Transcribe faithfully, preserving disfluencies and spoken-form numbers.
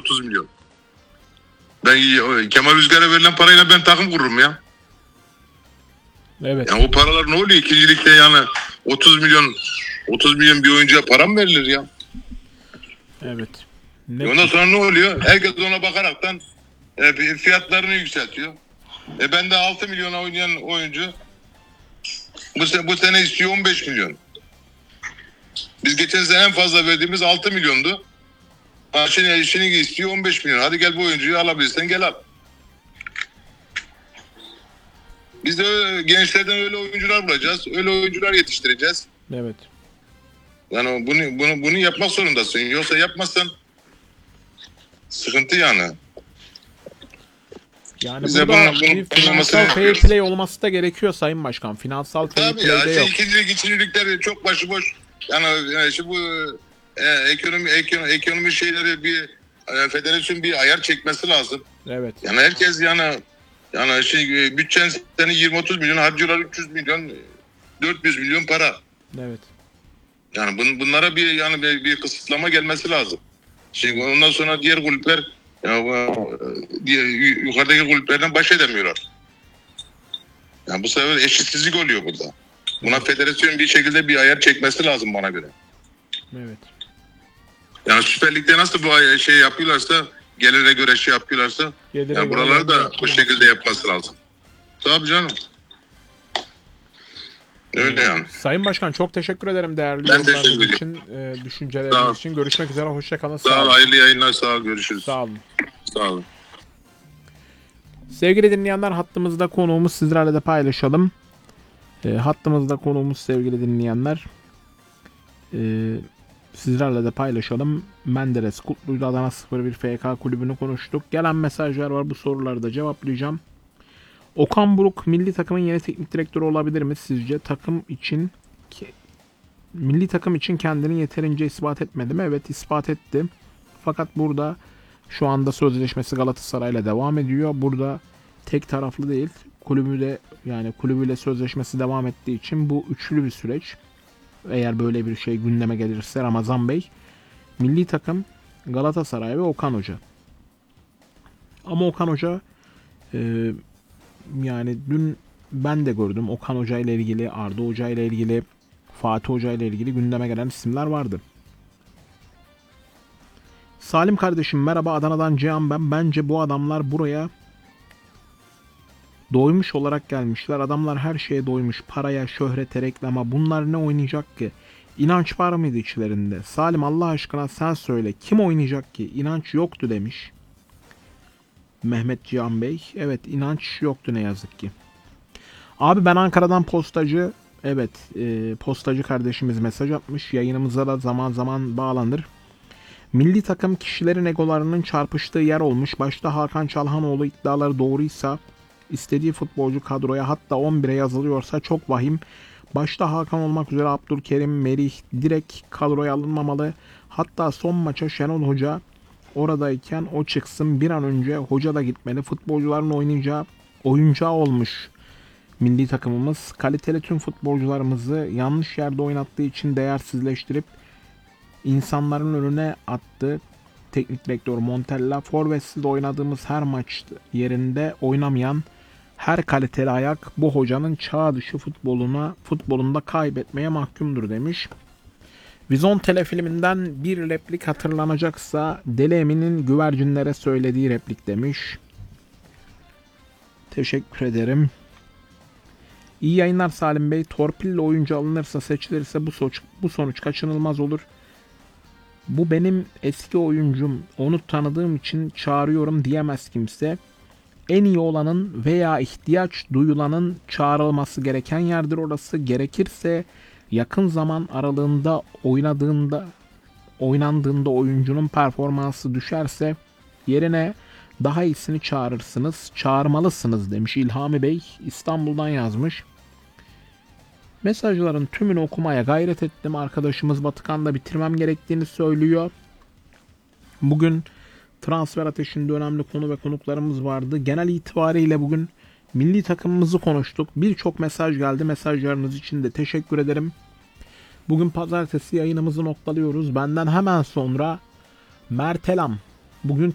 otuz milyon. Ben Kemal Rüzgar'a verilen parayla ben takım kururum ya. Evet. Yani o paralar ne oluyor ikincilikte yani otuz milyon otuz milyon bir oyuncuya para mı verilir ya? Evet. E ondan sonra ne oluyor? Herkes ona bakaraktan e, fiyatlarını yükseltiyor. E ben de altı milyona oynayan oyuncu bu sene, bu sene istiyor on beş milyon. Biz geçen sene en fazla verdiğimiz altı milyondu. Ha şimdi, şimdi istiyor on beş milyon. Hadi gel bu oyuncuyu alabilirsen gel al. Biz de gençlerden öyle oyuncular bulacağız. Öyle oyuncular yetiştireceğiz. Evet. Yani bunu bunu bunu yapmak zorundasın. Yoksa yapmazsan sıkıntı yani. Yani Bize burada bunu- bunu bir finansal fair play olması da gerekiyor Sayın Başkan. Finansal fair Tabii play ya. de Şey, yok. ikincilik, ikincilikler çok başıboş. Yani, yani şu bu e, ekonomi, ekonomi ekonomi şeyleri bir e, federasyon bir ayar çekmesi lazım. Evet. Yani herkes yani yani şey e, bütçen seni yirmi otuz milyon harcıyorlar üç yüz milyon dört yüz milyon para. Evet. Yani bun, bunlara bir yani bir, bir kısıtlama gelmesi lazım. Şimdi ondan sonra diğer kulüpler ya, bu, diğer, yukarıdaki kulüplerden baş edemiyorlar. Yani bu sefer eşitsizlik oluyor burada. Buna federasyon bir şekilde bir ayar çekmesi lazım bana göre. Evet. Yani Süper Lig'de nasıl bu şey yapıyorlarsa, gelire göre şey yapıyorlarsa, Gelire yani göre buraları da yapıyorlar. bu şekilde yapması lazım. Tabii canım. Öyle yani. Sayın Başkan çok teşekkür ederim değerli Ben teşekkür yorumlarınız ederim. için, e, Sağ düşünceleriniz ol. için. Görüşmek üzere. Hoşça kalın. Sağ ol, hayırlı yayınlar, sağ ol, görüşürüz. Sağ olun. Sağ olun. Sevgili dinleyenler, hattımızda konuğumuz, sizlerle de paylaşalım. E, hattımızda konuğumuz sevgili dinleyenler. E, sizlerle de paylaşalım. Menderes Kutlu'ydu, Adana sıfır bir F K kulübünü konuştuk. Gelen mesajlar var, bu soruları da cevaplayacağım. Okan Buruk milli takımın yeni teknik direktörü olabilir mi sizce? Takım için ki, milli takım için kendini yeterince ispat etmedi mi? Evet, ispat etti. Fakat burada şu anda sözleşmesi Galatasaray'la devam ediyor. Burada tek taraflı değil. Kulübü de yani kulübüyle sözleşmesi devam ettiği için bu üçlü bir süreç. Eğer böyle bir şey gündeme gelirse Ramazan Bey, milli takım, Galatasaray ve Okan Hoca. Ama Okan Hoca e, yani dün ben de gördüm. Okan Hoca ile ilgili, Arda Hoca ile ilgili, Fatih Hoca ile ilgili gündeme gelen isimler vardı. Salim kardeşim merhaba, Adana'dan Cihan ben. Bence bu adamlar buraya doymuş olarak gelmişler. Adamlar her şeye doymuş. Paraya, şöhrete, reklama. Bunlar ne oynayacak ki? İnanç var mıydı içlerinde? Salim Allah aşkına sen söyle. Kim oynayacak ki? İnanç yoktu demiş Mehmet Cihan Bey. Evet, inanç yoktu ne yazık ki. Abi ben Ankara'dan postacı. Evet, e, postacı kardeşimiz mesaj atmış. Yayınımıza da zaman zaman bağlanır. Milli takım kişilerin egolarının çarpıştığı yer olmuş. Başta Hakan Çalhanoğlu iddiaları doğruysa, istediği futbolcu kadroya hatta on bire yazılıyorsa çok vahim. Başta Hakan olmak üzere Abdülkerim, Merih direkt kadroya alınmamalı. Hatta son maça Şenol Hoca oradayken o çıksın, bir an önce hoca da gitmeli. Futbolcuların oynayacağı oyuncağı olmuş milli takımımız. Kaliteli tüm futbolcularımızı yanlış yerde oynattığı için değersizleştirip insanların önüne attı. Teknik direktör Montella, forvetsiz oynadığımız her maç yerinde oynamayan her kaliteli ayak bu hocanın çağ dışı futboluna futbolunda kaybetmeye mahkumdur demiş. Vizon telefilminden bir replik hatırlanacaksa Deli Emin'in güvercinlere söylediği replik demiş. Teşekkür ederim. İyi yayınlar Salim Bey. Torpille oyuncu alınırsa, seçilirse bu sonuç, bu sonuç kaçınılmaz olur. Bu benim eski oyuncum, onu tanıdığım için çağırıyorum diyemez kimse. En iyi olanın veya ihtiyaç duyulanın çağrılması gereken yerdir orası. Gerekirse yakın zaman aralığında oynadığında oynandığında oyuncunun performansı düşerse yerine daha iyisini çağırırsınız, çağırmalısınız demiş İlhami Bey. İstanbul'dan yazmış. Mesajların tümünü okumaya gayret ettim. Arkadaşımız Batıkan'da bitirmem gerektiğini söylüyor. Bugün transfer ateşinde önemli konu ve konuklarımız vardı. Genel itibariyle bugün milli takımımızı konuştuk. Birçok mesaj geldi. Mesajlarınız için de teşekkür ederim. Bugün pazartesi yayınımızı noktalıyoruz. Benden hemen sonra Mertelam. Bugün